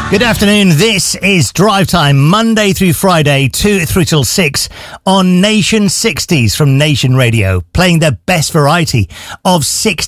Good afternoon. This is Drive Time, Monday through Friday, 2 through till 6 on Nation 60s from Nation Radio, playing the best variety of 60s